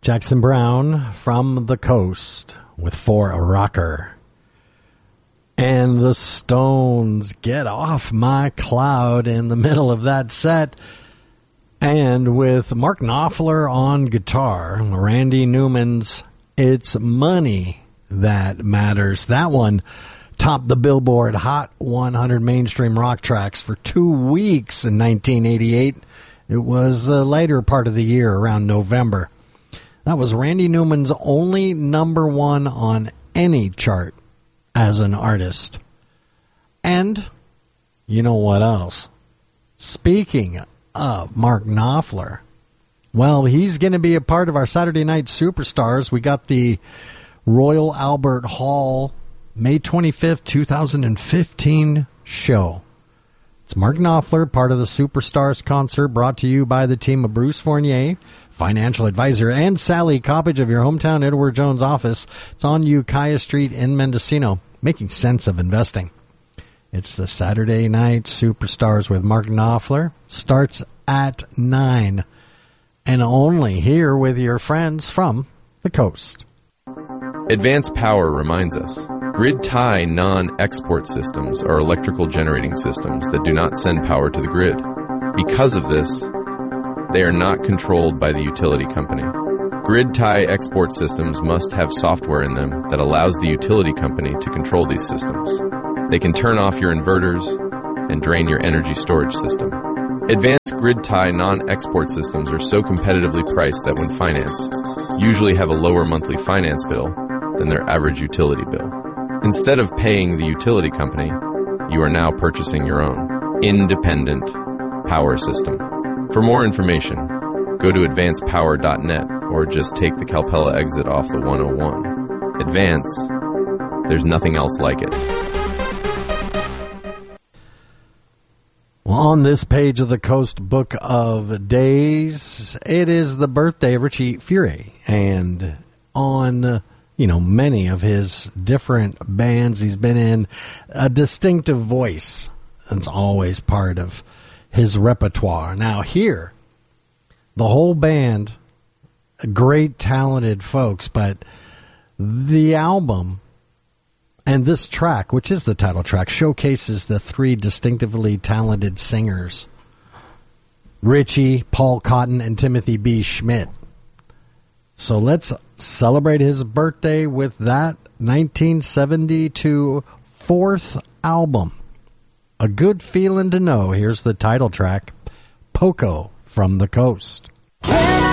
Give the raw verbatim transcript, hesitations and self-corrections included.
Jackson Browne from the Coast with For a Rocker. And the Stones, Get Off My Cloud in the middle of that set. And with Mark Knopfler on guitar, Randy Newman's It's Money That Matters. That one topped the Billboard Hot one hundred mainstream rock tracks for two weeks in nineteen eighty-eight. It was the later part of the year, around November. That was Randy Newman's only number one on any chart as an artist. And you know what else? Speaking of Mark Knopfler, well, he's going to be a part of our Saturday Night Superstars. We got the Royal Albert Hall May twenty-fifth, twenty fifteen show. It's Mark Knopfler, part of the Superstars concert, brought to you by the team of Bruce Fournier, financial advisor, and Sally Coppage of your hometown Edward Jones office. It's on Ukiah Street in Mendocino, making sense of investing. It's the Saturday Night Superstars with Mark Knopfler. Starts at nine, and only here with your friends from the Coast. Advanced Power reminds us, grid-tie non-export systems are electrical generating systems that do not send power to the grid. Because of this, they are not controlled by the utility company. Grid-tie export systems must have software in them that allows the utility company to control these systems. They can turn off your inverters and drain your energy storage system. Advanced grid-tie non-export systems are so competitively priced that when financed, usually have a lower monthly finance bill than their average utility bill. Instead of paying the utility company, you are now purchasing your own independent power system. For more information, go to advanced power dot net or just take the Calpella exit off the one oh one. Advance, there's nothing else like it. Well, on this page of the Coast Book of Days, it is the birthday of Richie Furay. And on, uh, you know, many of his different bands he's been in, a distinctive voice. It's always part of his repertoire. Now here, the whole band, great talented folks, but the album and this track, which is the title track, showcases the three distinctively talented singers, Richie, Paul Cotton, and Timothy B. Schmidt. So let's celebrate his birthday with that nineteen seventy-two fourth album. A Good Feeling to Know. Here's the title track, Poco from the Coast.